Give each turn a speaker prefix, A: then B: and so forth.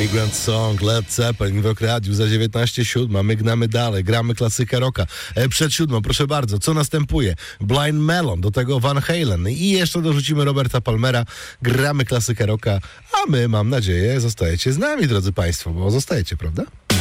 A: Immigrant Song, Led Zeppelin w Rock Radiu za 19:07. My gnamy dalej, gramy klasykę rocka. Przed 7, proszę bardzo, co następuje? Blind Melon, do tego Van Halen i jeszcze dorzucimy Roberta Palmera. Gramy klasykę rocka, a my, mam nadzieję, zostajecie z nami, drodzy Państwo, bo zostajecie, prawda?